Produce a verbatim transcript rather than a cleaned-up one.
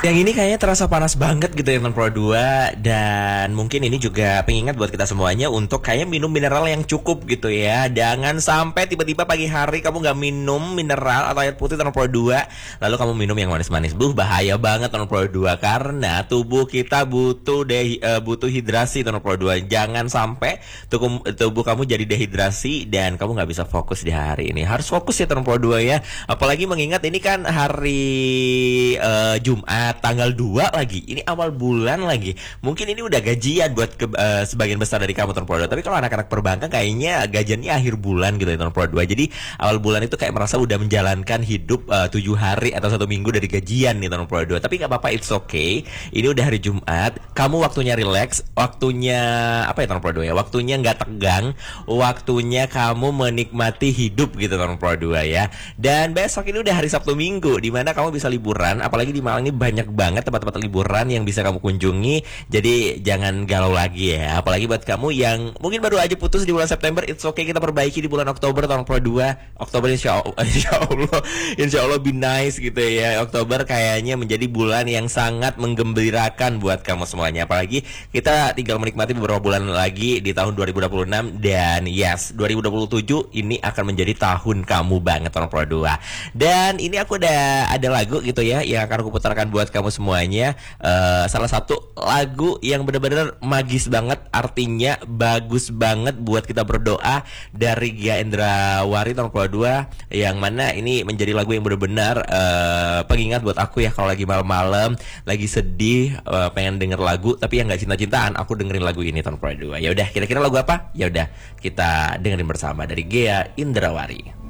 Yang ini kayaknya terasa panas banget gitu ya Intan Pro dua. Dan mungkin ini juga pengingat buat kita semuanya untuk kayak minum mineral yang cukup gitu ya. Jangan sampai tiba-tiba pagi hari kamu gak minum mineral atau air putih Intan Pro dua, lalu kamu minum yang manis-manis. Buh, bahaya banget Intan Pro dua. Karena tubuh kita butuh de uh, butuh hidrasi Intan Pro dua. Jangan sampai tubuh, tubuh kamu jadi dehidrasi dan kamu gak bisa fokus di hari ini. Harus fokus ya Intan Pro dua ya. Apalagi mengingat ini kan hari uh, Jumat tanggal dua lagi. Ini awal bulan lagi. Mungkin ini udah gajian buat ke, uh, sebagian besar dari kamu Intan Pro dua. Tapi kalau anak-anak perbankan kayaknya gajiannya akhir bulan gitu Intan Pro dua. Jadi awal bulan itu kayak merasa udah menjalankan hidup uh, tujuh hari atau satu minggu dari gajian nih Intan Pro dua. Tapi gak apa-apa, it's okay. Ini udah hari Jumat. Kamu waktunya relax, waktunya apa ya Intan Pro dua ya? Waktunya nggak tegang, waktunya kamu menikmati hidup gitu Intan Pro dua ya. Dan besok ini udah hari Sabtu Minggu, dimana kamu bisa liburan. Apalagi di Malang ini banyak banget tempat-tempat liburan yang bisa kamu kunjungi. Jadi jangan galau lagi ya. Apalagi buat kamu yang mungkin baru aja putus di bulan September, it's okay, kita perbaiki di bulan Oktober tahun Pro dua. Oktober insya Allah, insya Allah, insya Allah be nice gitu ya. Oktober kayaknya menjadi bulan yang sangat menggembirakan buat kamu semuanya. Apalagi kita tinggal menikmati beberapa bulan lagi di tahun dua ribu dua puluh enam. Dan yes, dua ribu dua puluh tujuh ini akan menjadi tahun kamu banget tahun Pro dua. Dan ini aku udah ada lagu gitu ya yang akan aku putarkan buat kamu semuanya. uh, Salah satu lagu yang benar-benar magis banget, artinya bagus banget buat kita berdoa, dari Gia Endrawari tahun Pro dua, yang mana ini menjadi lagu yang benar-benar uh, pengingat buat aku ya. Kalau lagi malam-malam, lagi sedih, uh, pengen denger lagu tapi yang gak cinta-cintaan, aku dengerin lagu ini tahun Pro dua. Ya udah, kira-kira lagu apa? Ya udah, kita dengerin bersama dari Gia Endrawari.